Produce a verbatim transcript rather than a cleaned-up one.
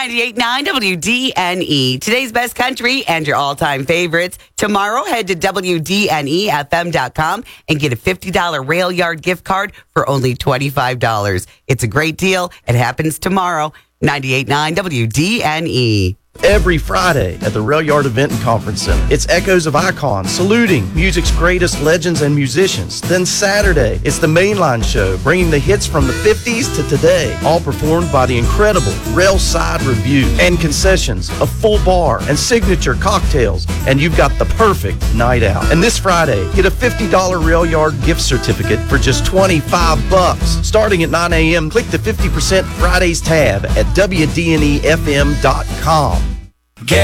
ninety-eight point nine W D N E. Today's best country and your all-time favorites. Tomorrow, head to W D N E F M dot com and get a fifty dollars Rail Yard gift card for only twenty-five dollars. It's a great deal. It happens tomorrow. ninety-eight point nine W D N E. Every Friday at the Rail Yard Event and Conference Center. It's Echoes of Icons, saluting music's greatest legends and musicians. Then Saturday, it's the Mainline Show, bringing the hits from the fifties to today, all performed by the incredible Rail Side Review. And concessions, a full bar, and signature cocktails, and you've got the perfect night out. And this Friday, get a fifty dollars Rail Yard gift certificate for just twenty-five bucks. Starting at nine a.m., click the fifty percent Fridays tab at W D N E F M dot com.